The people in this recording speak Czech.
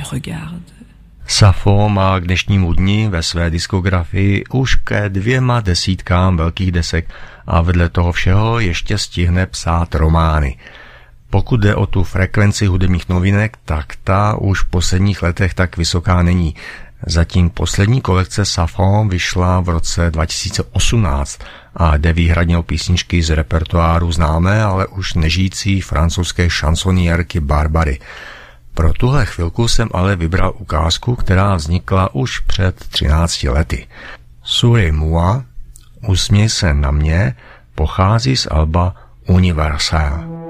le regarde. Sappho má k dnešnímu dni ve své diskografii už ke 210 velkých desek a vedle toho všeho ještě stihne psát romány. Pokud jde o tu frekvenci hudebních novinek, tak ta už v posledních letech tak vysoká není. Zatím poslední kolekce Sappho vyšla v roce 2018 a jde výhradně o písničky z repertoáru známé, ale už nežijící francouzské šansonierky Barbary. Pro tuhle chvilku jsem ale vybral ukázku, která vznikla už před 13 lety. Souris moi, usměj se na mě, pochází z alba Universal.